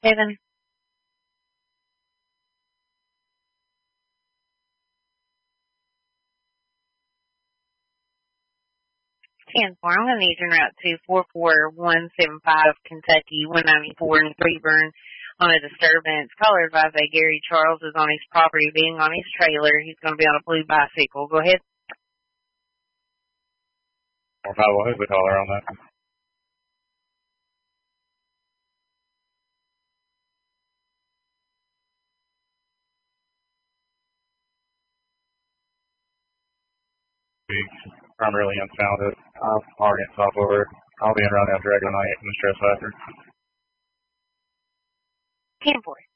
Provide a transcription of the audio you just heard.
7. 10-4. I'm going to need you en route to 44175 Kentucky, 194 in Cleburne on a disturbance. Caller advised that Gary Charles is on his property being on his trailer. He's going to be on a blue bicycle. Go ahead. 451, who's the caller on that? Primarily unfounded. I'll get top over. I'll be in around after regular night in the stress factor. 10-4.